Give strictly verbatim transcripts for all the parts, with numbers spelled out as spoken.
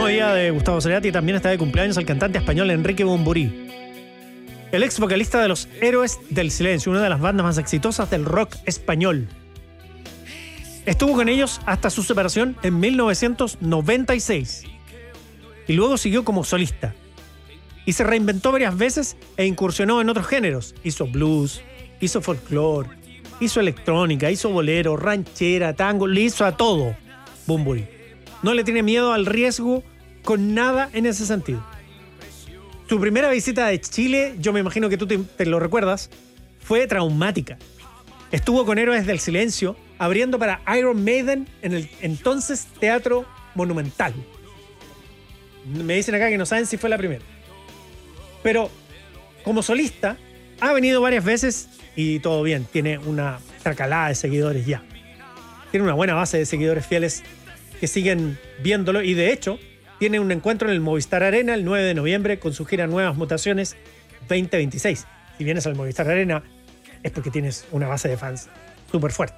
mismo día de Gustavo Cerati también está de cumpleaños el cantante español Enrique Bunbury, el ex vocalista de los Héroes del Silencio, una de las bandas más exitosas del rock español. Estuvo con ellos hasta su separación en mil novecientos noventa y seis y luego siguió como solista. Y se reinventó varias veces e incursionó en otros géneros. Hizo blues, hizo folclore, hizo electrónica, hizo bolero, ranchera, tango, le hizo a todo Bunbury. No le tiene miedo al riesgo con nada en ese sentido. Su primera visita de Chile, yo me imagino que tú te, te lo recuerdas, fue traumática. Estuvo con Héroes del Silencio abriendo para Iron Maiden en el entonces Teatro Monumental. Me dicen acá que no saben si fue la primera. Pero como solista ha venido varias veces y todo bien. Tiene una tracalada de seguidores ya. Tiene una buena base de seguidores fieles que siguen viéndolo y de hecho tiene un encuentro en el Movistar Arena el nueve de noviembre con su gira Nuevas Mutaciones veinte veintiséis. Si vienes al Movistar Arena es porque tienes una base de fans súper fuerte.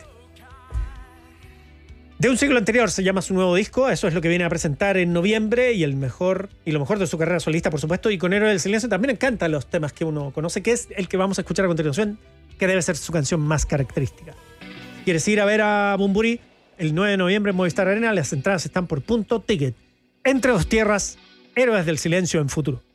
De un siglo anterior se llama su nuevo disco, eso es lo que viene a presentar en noviembre y el mejor y lo mejor de su carrera solista, por supuesto, y con Héroes del Silencio también encantan los temas que uno conoce, que es el que vamos a escuchar a continuación, que debe ser su canción más característica. ¿Quieres ir a ver a Bunbury? El nueve de noviembre en Movistar Arena, las entradas están por punto ticket. Entre dos tierras, Héroes del Silencio en Futuro.